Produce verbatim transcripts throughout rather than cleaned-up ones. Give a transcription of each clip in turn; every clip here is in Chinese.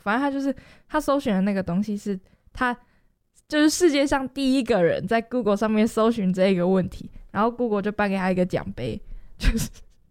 反正他就是他搜寻的那个东西是他就是世界上第一个人在 Google 上面搜寻这个问题，然后 Google 就颁给他一个奖杯，就是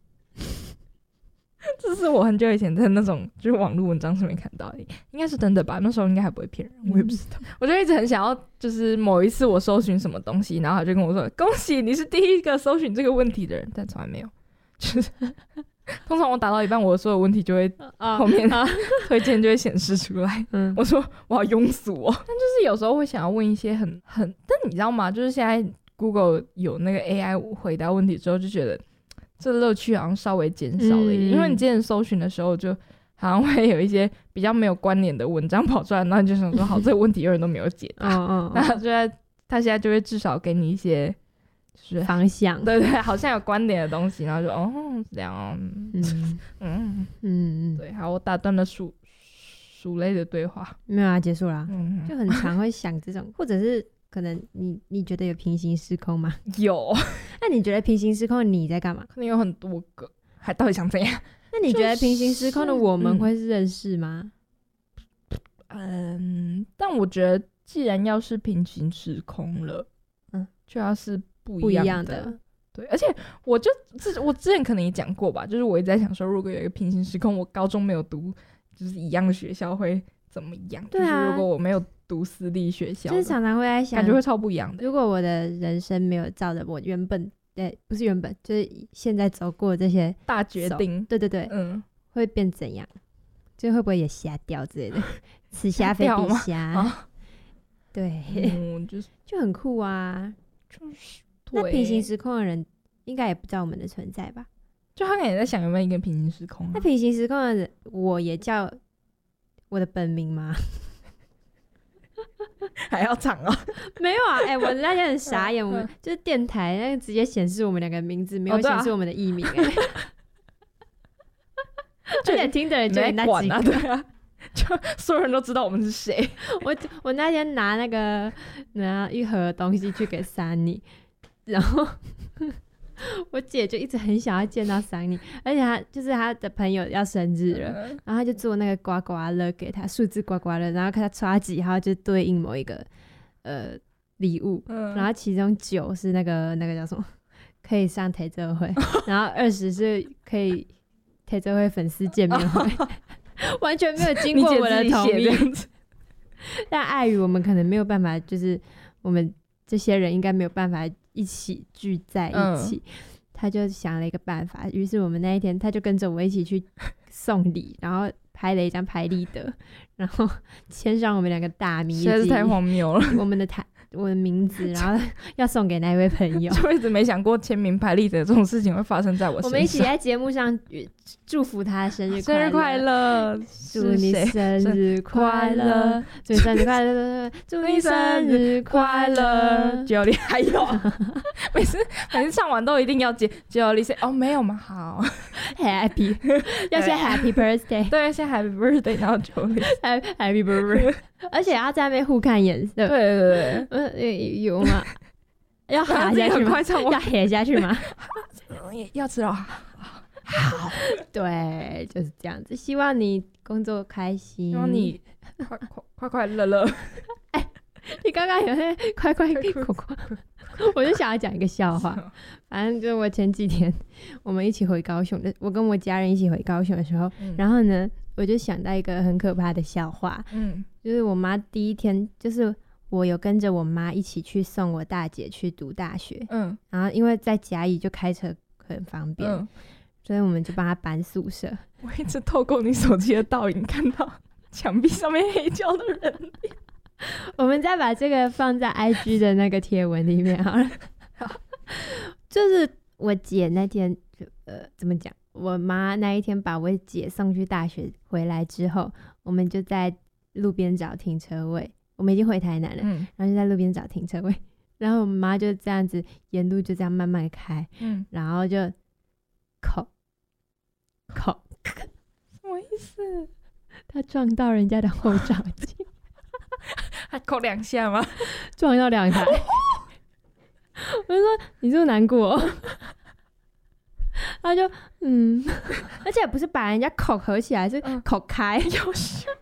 这是我很久以前在那种就是网络文章上面看到的，应该是真的吧，那时候应该还不会骗人，我也不知道、嗯、我就一直很想要就是某一次我搜寻什么东西，然后他就跟我说恭喜你是第一个搜寻这个问题的人，但从来没有，就是通常我打到一半我所有问题就会后面推荐就会显示出来、嗯、我说我好庸俗哦，但就是有时候会想要问一些很很但你知道吗，就是现在 Google 有那个 A I 回答问题之后就觉得这乐趣好像稍微减少了一点、嗯、因为你之前搜寻的时候就好像会有一些比较没有关联的文章跑出来，然后你就想说好这个问题有人都没有解答那他就在他现在就会至少给你一些就是方向， 对对，好像有观点的东西，然后就哦这样哦，嗯嗯嗯，对，好，我打断了鼠鼠类的对话， 没有啊，结束啦、嗯、就很常会想这种，或者是可能你你觉得有平行时空吗？ 有。 那你觉得平行时空的你在干嘛？ 可能有很多个，还到底想怎样？ 那你觉得平行时空的我们会是认识吗？ 嗯，但我觉得既然要是平行时空了，嗯，就要是不一样的。 不一样的对，而且我就我之前可能也讲过吧，就是我一直在想说，如果有一个平行时空，我高中没有读就是一样的学校会怎么样？ 对啊， 就是如果我没有读私立学校， 就是常常会在想， 感觉会超不一样的。 如果我的人生没有照着我原本，对，不是原本，就是现在走过这些大决定， 对对对，嗯，会变怎样？就会不会也瞎掉之类的？此虾非彼虾，啊、对， 嗯，就是就很酷啊。就是那平行时空的人应该也不知道我们的存在吧？ 就他可能也在想有没有一个平行时空、啊。 那平行时空的人，我也叫我的本名吗？ 还要长哦？ 没有啊，哎、欸，我那天很傻眼，我们就是电台那个直接显示我们两个名字，没有显示我们的艺名、欸，哎、哦，而且听的人就那几个， 啊对啊，就所有人都知道我们是谁。 我我那天拿那个拿一盒东西去给 Sunny， 然后我姐就一直很想要见到 Sunny， 而且他就是他的朋友要生日了，嗯、然后他就做那个刮刮乐给他，数字刮刮乐，然后看他刷几号就对应某一个呃礼物，嗯、然后其中九是那个那个叫什么可以上台奏会，然后二十是可以台奏会粉丝见面会，完全没有经过我的同意。但碍于我们可能没有办法，就是我们这些人应该没有办法一起聚在一起，嗯、他就想了一个办法，于是我们那一天他就跟着我一起去送礼，然后拍了一张拍立得，然后签上我们两个大名，实在是太荒谬了， 我们的台我的名字，然后要送给那位朋友。 就一直没想过签名拍立得这种事情会发生在我身上。 我们一起在节目上祝福他生日快乐， 生日快乐， 祝你生日快乐，祝你生日快乐，祝你生日快乐。 九里还有，每次每次唱完都一定要接九里 say 哦没有吗？好 ，Happy 要先 Happy Birthday， 对，先 Happy Birthday， 然后九里 Happy Birthday， 而且要在那边互看颜色。 对对对， 嗯，有吗？要喊下去吗？要喊下去吗？ 要吃哦。好， 对，就是这样子。希望你工作开心， 希望你快快快快乐乐。 哎，你刚刚有那快快快快，我就想要讲一个笑话。反正就我前几天我们一起回高雄的，我跟我家人一起回高雄的时候，嗯、然后呢，我就想到一个很可怕的笑话。嗯，就是我妈第一天，就是我有跟着我妈一起去送我大姐去读大学。嗯，然后因为在嘉义就开车很方便。嗯，所以我们就帮他搬宿舍。 我一直透过你手机的倒影看到墙壁上面黑胶的人脸。 我们再把这个放在 I G 的那个贴文里面好了。好，就是我姐那天呃怎么讲，我妈那一天把我姐送去大学回来之后，我们就在路边找停车位，我们已经回台南了。嗯，然后就在路边找停车位，然后我妈就这样子沿路就这样慢慢开。嗯，然后就口口什么意思？ 他撞到人家的后照镜。 还扣两下吗？ 撞到两台。我就说你是不是难过？他就嗯，而且不是把人家口合起来，是口开。 嗯、